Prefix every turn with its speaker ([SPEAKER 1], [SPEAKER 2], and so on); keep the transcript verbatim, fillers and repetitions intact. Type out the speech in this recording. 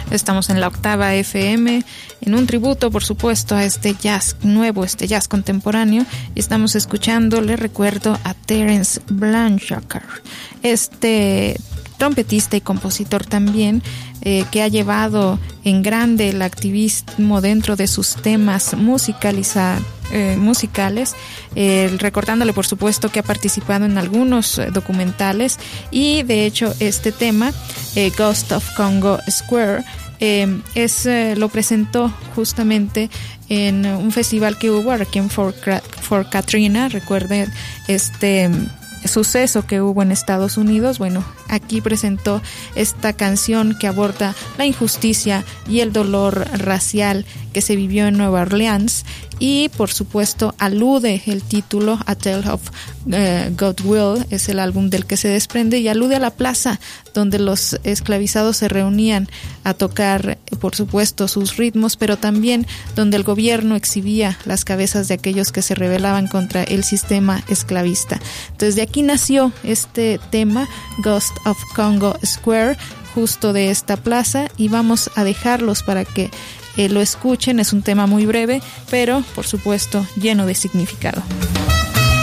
[SPEAKER 1] Estamos en la Octava F M, en un tributo, por supuesto, a este jazz nuevo, este jazz contemporáneo. Y estamos escuchando, le recuerdo, a Terence Blanchard, este trompetista y compositor también, eh, que ha llevado en grande el activismo dentro de sus temas musicalizados. Eh, musicales, eh, recordándole por supuesto que ha participado en algunos eh, documentales, y de hecho este tema, eh, Ghost of Congo Square, eh, es, eh, lo presentó justamente en un festival que hubo, Requiem for, for Katrina. Recuerden este suceso que hubo en Estados Unidos. Bueno, aquí presentó esta canción que aborda la injusticia y el dolor racial que se vivió en Nueva Orleans, y por supuesto alude el título A Tale of uh, Goodwill, es el álbum del que se desprende, y alude a la plaza donde los esclavizados se reunían a tocar, por supuesto, sus ritmos, pero también donde el gobierno exhibía las cabezas de aquellos que se rebelaban contra el sistema esclavista. Entonces de aquí nació este tema, Ghost of Congo Square, justo de esta plaza, y vamos a dejarlos para que eh, lo escuchen. Es un tema muy breve, pero por supuesto lleno de significado.